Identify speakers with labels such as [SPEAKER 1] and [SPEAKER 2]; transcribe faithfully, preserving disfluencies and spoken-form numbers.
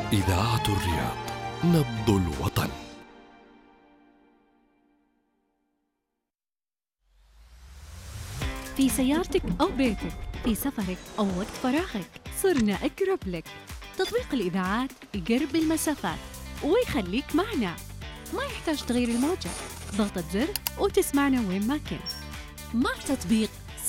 [SPEAKER 1] إذاعة الرياض، نبض الوطن.
[SPEAKER 2] في سيارتك أو بيتك، في سفرك أو وقت فراغك، صرنا أقرب لك. تطبيق الإذاعات يقرب المسافات ويخليك معنا، ما يحتاج تغير الموجة، ضغطة زر وتسمعنا وين ما كنت. مع تطبيق